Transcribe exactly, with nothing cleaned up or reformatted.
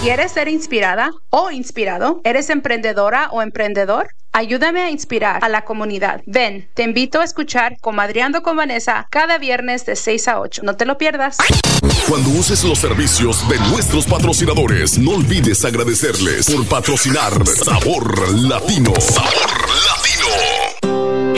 ¿Quieres ser inspirada o inspirado? ¿Eres emprendedora o emprendedor? Ayúdame a inspirar a la comunidad. Ven, te invito a escuchar Comadreando con Vanessa cada viernes de seis a ocho. No te lo pierdas. Cuando uses los servicios de nuestros patrocinadores, no olvides agradecerles por patrocinar Sabor Latino. Sabor Latino.